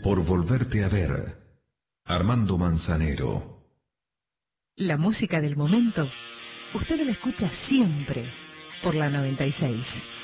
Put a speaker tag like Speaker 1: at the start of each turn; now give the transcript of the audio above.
Speaker 1: por volverte a ver. Armando Manzanero.
Speaker 2: La música del momento, usted la escucha siempre por la 96.